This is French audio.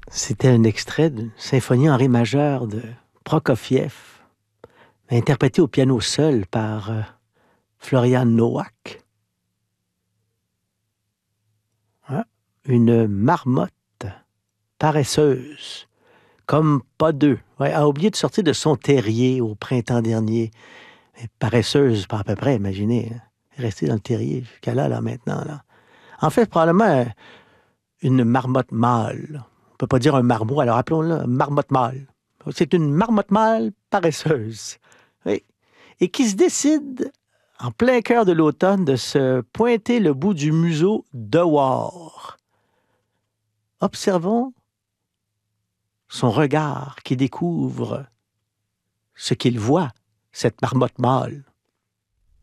C'était un extrait d'une symphonie en ré majeur de Prokofiev, interprété au piano seul par Florian Nowak. Hein? Une marmotte paresseuse, comme pas deux, a oublié de sortir de son terrier au printemps dernier. Mais paresseuse, pas à peu près, imaginez. Hein? Rester dans le terrier jusqu'à là, maintenant. Là. En fait, probablement une marmotte mâle. On peut pas dire un marmot, alors appelons-le marmotte mâle. C'est une marmotte mâle paresseuse. Oui. Et qui se décide, en plein cœur de l'automne, de se pointer le bout du museau dehors. Observons son regard qui découvre ce qu'il voit, cette marmotte mâle.